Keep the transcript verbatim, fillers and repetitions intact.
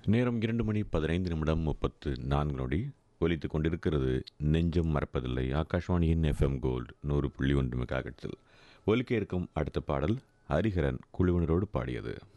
நேரம் இரண்டு மணி பதினைந்து நிமிடம் முப்பத்து நான்கு நொடி ஒலித்து கொண்டிருக்கிறது. நெஞ்சம் மறப்பதில்லை. ஆகாஷ்வாணியின் எஃப்எம் கோல்டு நூறு புள்ளி ஒன்று மெகாஹெர்ட்ஸில் ஒலிக்க இருக்கும் அடுத்த பாடல் ஹரிஹரன் குழுவினரோடு பாடியது.